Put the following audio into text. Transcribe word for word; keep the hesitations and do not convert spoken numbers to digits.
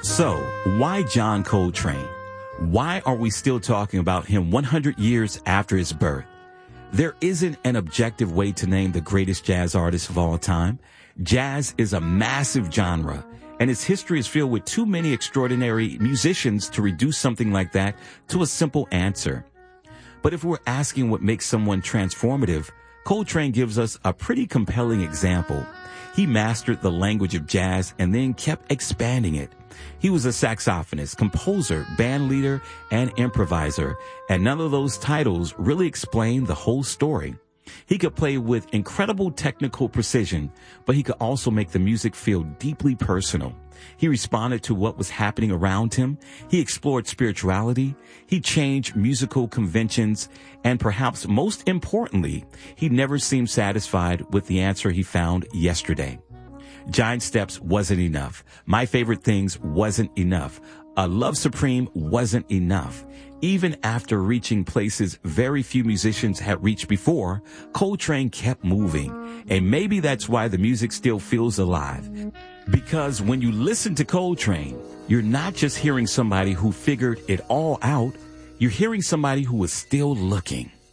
So, why John Coltrane? Why are we still talking about him one hundred years after his birth? There isn't an objective way to name the greatest jazz artist of all time. Jazz is a massive genre, and its history is filled with too many extraordinary musicians to reduce something like that to a simple answer. But if we're asking what makes someone transformative, Coltrane gives us a pretty compelling example. He mastered the language of jazz and then kept expanding it. He was a saxophonist, composer, band leader, and improviser, and none of those titles really explain the whole story. He could play with incredible technical precision, but he could also make the music feel deeply personal. He responded to what was happening around him. He explored spirituality. He changed musical conventions. And perhaps most importantly, he never seemed satisfied with the answer he found yesterday. Giant Steps wasn't enough. My Favorite Things wasn't enough. A Love Supreme wasn't enough. Even after reaching places very few musicians had reached before, Coltrane kept moving. And maybe that's why the music still feels alive. Because when you listen to Coltrane, you're not just hearing somebody who figured it all out. You're hearing somebody who is still looking.